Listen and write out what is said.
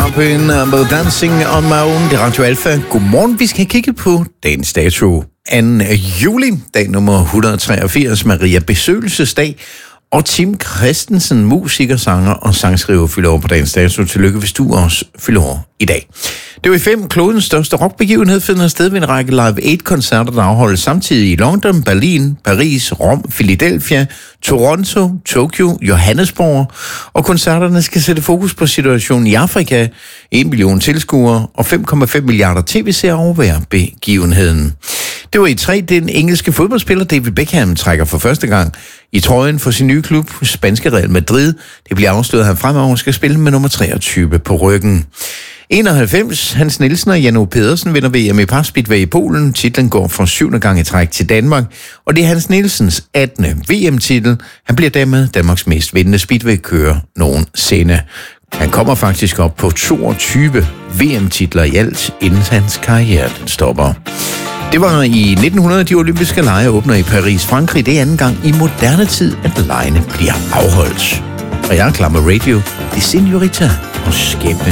Sharpen med Dancing on My Own. Det er Radio Alpha. Godmorgen. Vi skal kigge på dagens dato. 2. juli, dag nummer 183, Maria Besøgelsesdag. Og Tim Christensen, musiker, sanger og sangskriver, fylder over på dagens dato. Tillykke, hvis du også fylder over i dag. Det var i 5. Klodens største rockbegivenhed finder sted ved en række Live Aid-koncerter, der afholdes samtidig i London, Berlin, Paris, Rom, Philadelphia, Toronto, Tokyo, Johannesburg. Og koncerterne skal sætte fokus på situationen i Afrika, 1 million tilskuere og 5,5 milliarder tv-seere over begivenheden. Det var i 3. Den engelske fodboldspiller David Beckham trækker for første gang i trøjen for sin nye klub, spanske Real Madrid. Det bliver afsløret, at han fremover skal spille med nummer 23 på ryggen. 91. Hans Nielsen og Jan O. Pedersen vinder VM i parspeedway i Polen. Titlen går for 7. gang i træk til Danmark, og det er Hans Nielsens 18. VM-titel. Han bliver dermed Danmarks mest vindende speedway-kører nogensinde. Han kommer faktisk op på 22 VM-titler i alt, inden hans karriere den stopper. Det var i 1900, de olympiske lege åbner i Paris, Frankrig. Det er anden gang i moderne tid, at legene bliver afholdt. Og jeg er klar med radio. Det er Senorita og skæbne.